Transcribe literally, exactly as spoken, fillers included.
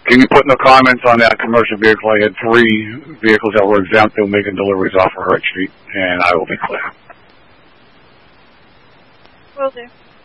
Can you put no comments on that commercial vehicle? I had three vehicles that were exempt that were making deliveries off of Hurt Street, and I will be clear. Will do.